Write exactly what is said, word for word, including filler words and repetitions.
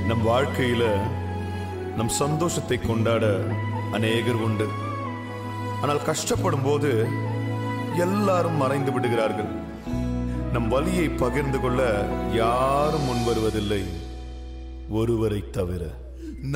நம் வாழ்க்கையில நம் சந்தோஷத்தை கொண்டாட அநேகர் உண்டு. ஆனால் கஷ்டப்படும் போது எல்லாரும் மறைந்து விடுகிறார்கள். நம் வலியை பகிர்ந்து கொள்ள யாரும் முன் வருவதில்லை, ஒருவரை தவிர.